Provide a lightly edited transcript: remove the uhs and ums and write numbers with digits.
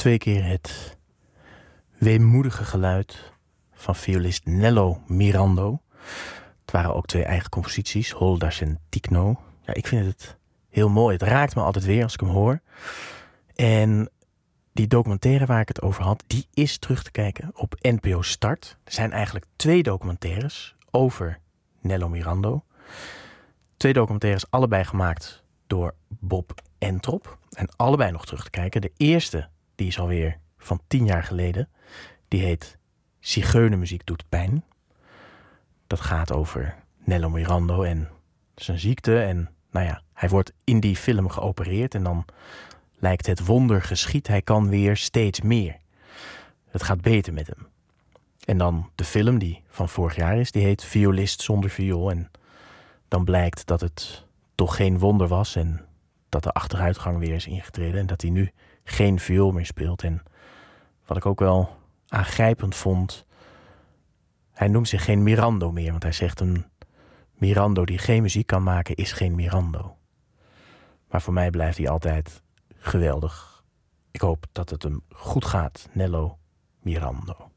2 keer het weemoedige geluid van violist Nello Mirando. Het waren ook 2 eigen composities, Holdas en Ticno. Ja, ik vind het heel mooi. Het raakt me altijd weer als ik hem hoor. En die documentaire waar ik het over had, die is terug te kijken op NPO Start. Er zijn eigenlijk 2 documentaires over Nello Mirando. 2 documentaires, allebei gemaakt door Bob Entrop. En allebei nog terug te kijken. De eerste, die is alweer van 10 jaar geleden. Die heet Zigeunermuziek doet pijn. Dat gaat over Nello Mirando en zijn ziekte. En nou ja, hij wordt in die film geopereerd. En dan lijkt het wonder geschied. Hij kan weer steeds meer. Het gaat beter met hem. En dan de film die van vorig jaar is. Die heet Violist zonder viool. En dan blijkt dat het toch geen wonder was. En dat de achteruitgang weer is ingetreden. En dat hij nu geen viool meer speelt. En wat ik ook wel aangrijpend vond. Hij noemt zich geen Mirando meer. Want hij zegt een Mirando die geen muziek kan maken is geen Mirando. Maar voor mij blijft hij altijd geweldig. Ik hoop dat het hem goed gaat, Nello Mirando.